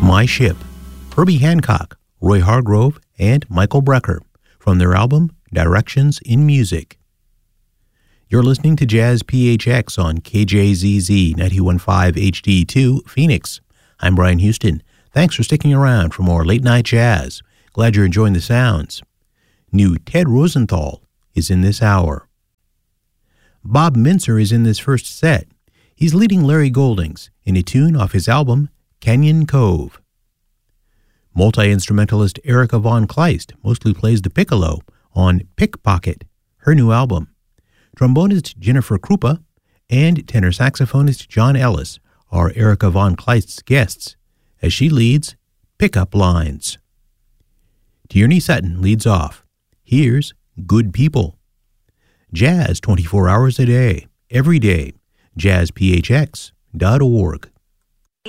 My Ship, Herbie Hancock, Roy Hargrove, and Michael Brecker, from their album Directions in Music. You're listening to Jazz PHX on KJZZ 91.5 HD2, Phoenix. I'm Brian Houston. Thanks for sticking around for more late-night jazz. Glad you're enjoying the sounds. New Ted Rosenthal is in this hour. Bob Mintzer is in this first set. He's leading Larry Goldings in a tune off his album Canyon Cove. Multi-instrumentalist Erica Von Kleist mostly plays the piccolo on Pickpocket, her new album. Trombonist Jennifer Krupa and tenor saxophonist John Ellis are Erica Von Kleist's guests as she leads Pickup Lines. Tierney Sutton leads off. Here's Good People. Jazz 24 hours a day, every day. JazzPHX.org.